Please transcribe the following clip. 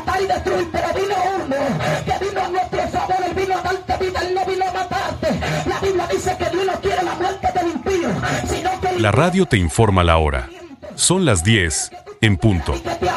matar y destruir, pero vino uno que vino a nuestro favor. Él vino a darte vida, él no vino a matarte. La Biblia dice que Dios no quiere la muerte del impío, sino que La radio te informa la hora. Son las 10 en punto.